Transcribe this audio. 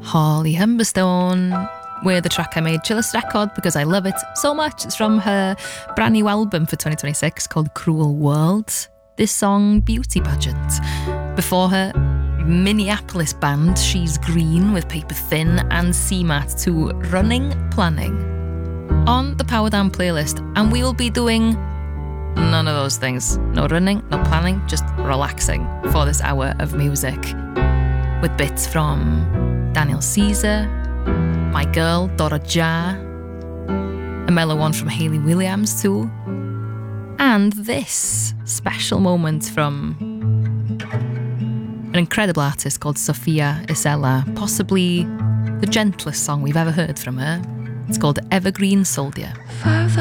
Holly Humberstone with the track I made Chillest Record because I love it so much. It's from her brand new album for 2026 called Cruel World. This song, Beauty Pageant. Before her, Minneapolis band She's Green with Paper Thin and CMAT to Running Planning on the Power Down playlist. And we will be doing none of those things. No running, no planning, just relaxing for this hour of music with bits from Daniel Caesar, My Girl, Dora Ja, a mellow one from Hayley Williams too, and this special moment from an incredible artist called Sophia Isella, possibly the gentlest song we've ever heard from her. It's called Evergreen Soldier.